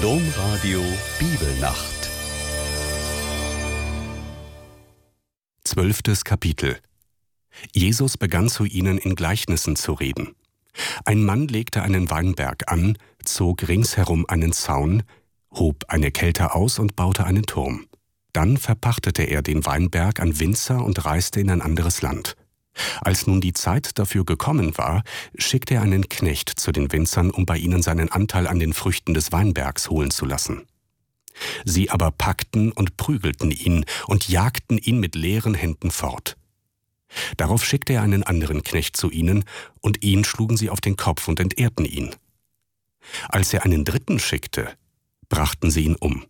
Domradio Bibelnacht. 12. Kapitel. Jesus begann zu ihnen in Gleichnissen zu reden. Ein Mann legte einen Weinberg an, zog ringsherum einen Zaun, hob eine Kelter aus und baute einen Turm. Dann verpachtete er den Weinberg an Winzer und reiste in ein anderes Land. Als nun die Zeit dafür gekommen war, schickte er einen Knecht zu den Winzern, um bei ihnen seinen Anteil an den Früchten des Weinbergs holen zu lassen. Sie aber packten und prügelten ihn und jagten ihn mit leeren Händen fort. Darauf schickte er einen anderen Knecht zu ihnen, und ihn schlugen sie auf den Kopf und entehrten ihn. Als er einen dritten schickte, brachten sie ihn um.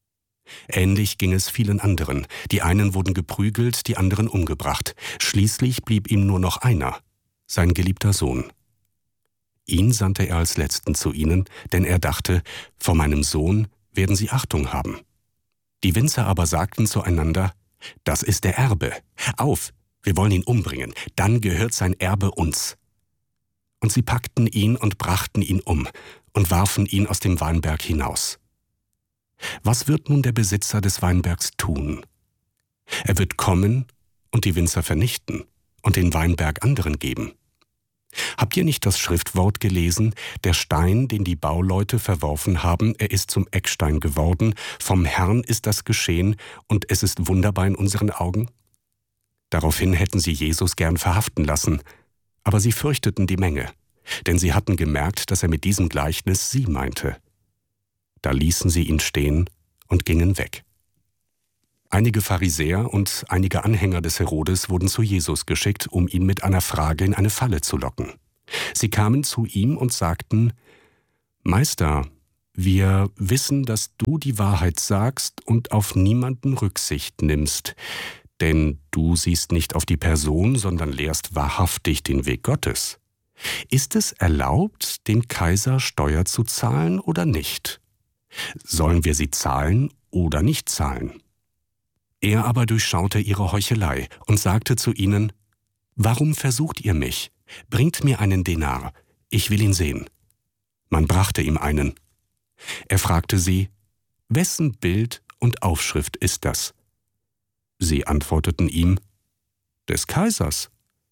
Ähnlich ging es vielen anderen. Die einen wurden geprügelt, die anderen umgebracht. Schließlich blieb ihm nur noch einer, sein geliebter Sohn. Ihn sandte er als Letzten zu ihnen, denn er dachte, vor meinem Sohn werden sie Achtung haben. Die Winzer aber sagten zueinander: Das ist der Erbe. Auf, wir wollen ihn umbringen, dann gehört sein Erbe uns. Und sie packten ihn und brachten ihn um und warfen ihn aus dem Weinberg hinaus. Was wird nun der Besitzer des Weinbergs tun? Er wird kommen und die Winzer vernichten und den Weinberg anderen geben. Habt ihr nicht das Schriftwort gelesen: Der Stein, den die Bauleute verworfen haben, er ist zum Eckstein geworden, vom Herrn ist das geschehen, und es ist wunderbar in unseren Augen? Daraufhin hätten sie Jesus gern verhaften lassen, aber sie fürchteten die Menge, denn sie hatten gemerkt, dass er mit diesem Gleichnis sie meinte. Da ließen sie ihn stehen und gingen weg. Einige Pharisäer und einige Anhänger des Herodes wurden zu Jesus geschickt, um ihn mit einer Frage in eine Falle zu locken. Sie kamen zu ihm und sagten: Meister, wir wissen, dass du die Wahrheit sagst und auf niemanden Rücksicht nimmst, denn du siehst nicht auf die Person, sondern lehrst wahrhaftig den Weg Gottes. Ist es erlaubt, dem Kaiser Steuer zu zahlen oder nicht? Sollen wir sie zahlen oder nicht zahlen? Er aber durchschaute ihre Heuchelei und sagte zu ihnen: Warum versucht ihr mich? Bringt mir einen Denar, ich will ihn sehen. Man brachte ihm einen. Er fragte sie: Wessen Bild und Aufschrift ist das? Sie antworteten ihm: Des Kaisers.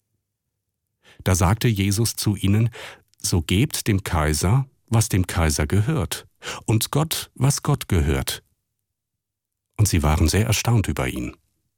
Da sagte Jesus zu ihnen: So gebt dem Kaiser, was dem Kaiser gehört, und Gott, was Gott gehört. Und sie waren sehr erstaunt über ihn.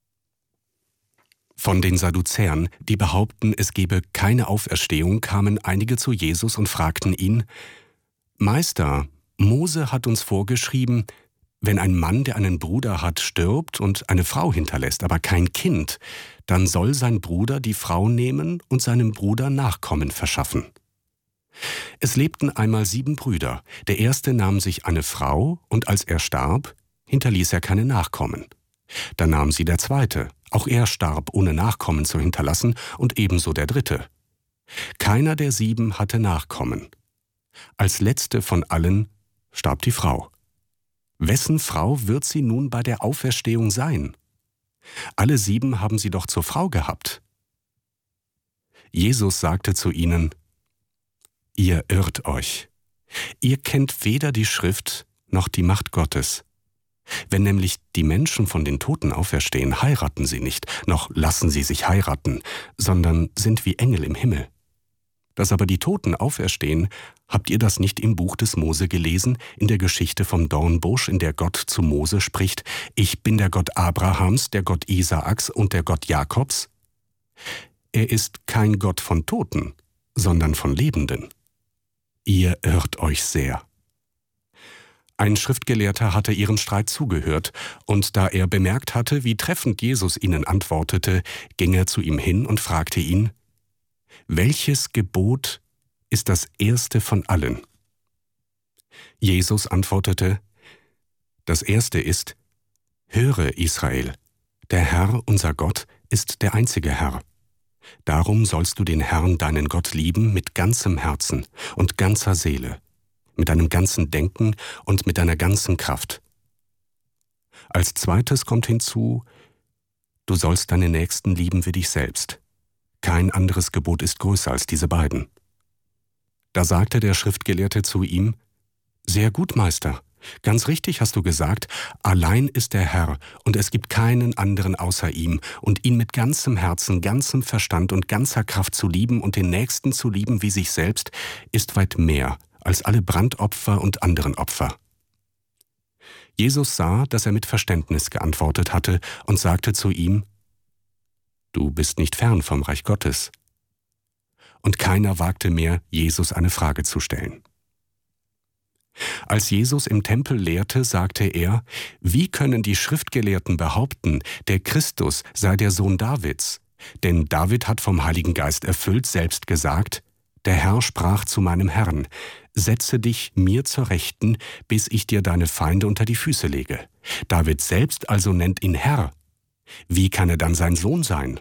Von den Sadduzäern, die behaupten, es gebe keine Auferstehung, kamen einige zu Jesus und fragten ihn: Meister, Mose hat uns vorgeschrieben, wenn ein Mann, der einen Bruder hat, stirbt und eine Frau hinterlässt, aber kein Kind, dann soll sein Bruder die Frau nehmen und seinem Bruder Nachkommen verschaffen. Es lebten einmal 7 Brüder. Der erste nahm sich eine Frau, und als er starb, hinterließ er keine Nachkommen. Dann nahm sie der zweite. Auch er starb, ohne Nachkommen zu hinterlassen, und ebenso der dritte. Keiner der 7 hatte Nachkommen. Als letzte von allen starb die Frau. Wessen Frau wird sie nun bei der Auferstehung sein? Alle 7 haben sie doch zur Frau gehabt. Jesus sagte zu ihnen: Ihr irrt euch. Ihr kennt weder die Schrift noch die Macht Gottes. Wenn nämlich die Menschen von den Toten auferstehen, heiraten sie nicht, noch lassen sie sich heiraten, sondern sind wie Engel im Himmel. Dass aber die Toten auferstehen, habt ihr das nicht im Buch des Mose gelesen, in der Geschichte vom Dornbusch, in der Gott zu Mose spricht: Ich bin der Gott Abrahams, der Gott Isaaks und der Gott Jakobs? Er ist kein Gott von Toten, sondern von Lebenden. Ihr irrt euch sehr. Ein Schriftgelehrter hatte ihren Streit zugehört, und da er bemerkt hatte, wie treffend Jesus ihnen antwortete, ging er zu ihm hin und fragte ihn: Welches Gebot ist das erste von allen? Jesus antwortete: Das erste ist: Höre, Israel, der Herr, unser Gott, ist der einzige Herr. Darum sollst du den Herrn, deinen Gott, lieben mit ganzem Herzen und ganzer Seele, mit deinem ganzen Denken und mit deiner ganzen Kraft. Als zweites kommt hinzu: Du sollst deinen Nächsten lieben wie dich selbst. Kein anderes Gebot ist größer als diese beiden. Da sagte der Schriftgelehrte zu ihm: Sehr gut, Meister, Ganz richtig hast du gesagt, allein ist der Herr und es gibt keinen anderen außer ihm, und ihn mit ganzem Herzen, ganzem Verstand und ganzer Kraft zu lieben und den Nächsten zu lieben wie sich selbst, ist weit mehr als alle Brandopfer und anderen Opfer. Jesus sah, dass er mit Verständnis geantwortet hatte und sagte zu ihm: Du bist nicht fern vom Reich Gottes. Und keiner wagte mehr, Jesus eine Frage zu stellen. Als Jesus im Tempel lehrte, sagte er: Wie können die Schriftgelehrten behaupten, der Christus sei der Sohn Davids? Denn David hat vom Heiligen Geist erfüllt selbst gesagt: Der Herr sprach zu meinem Herrn: Setze dich mir zur Rechten, bis ich dir deine Feinde unter die Füße lege. David selbst also nennt ihn Herr. Wie kann er dann sein Sohn sein?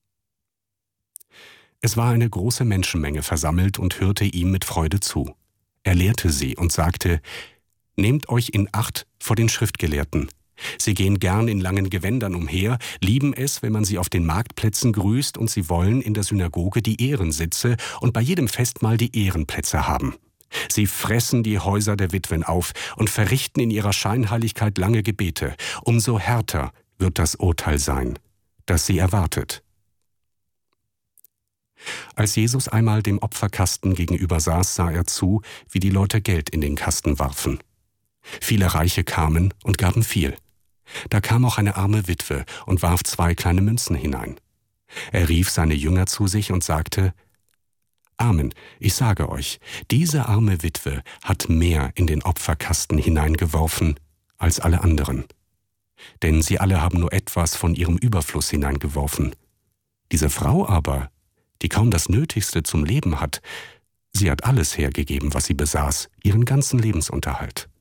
Es war eine große Menschenmenge versammelt und hörte ihm mit Freude zu. Er lehrte sie und sagte: Nehmt euch in Acht vor den Schriftgelehrten. Sie gehen gern in langen Gewändern umher, lieben es, wenn man sie auf den Marktplätzen grüßt, und sie wollen in der Synagoge die Ehrensitze und bei jedem Festmahl die Ehrenplätze haben. Sie fressen die Häuser der Witwen auf und verrichten in ihrer Scheinheiligkeit lange Gebete. Umso härter wird das Urteil sein, das sie erwartet. Als Jesus einmal dem Opferkasten gegenüber saß, sah er zu, wie die Leute Geld in den Kasten warfen. Viele Reiche kamen und gaben viel. Da kam auch eine arme Witwe und warf 2 kleine Münzen hinein. Er rief seine Jünger zu sich und sagte: Amen, ich sage euch, diese arme Witwe hat mehr in den Opferkasten hineingeworfen als alle anderen. Denn sie alle haben nur etwas von ihrem Überfluss hineingeworfen. Diese Frau aber, die kaum das Nötigste zum Leben hat, sie hat alles hergegeben, was sie besaß, ihren ganzen Lebensunterhalt.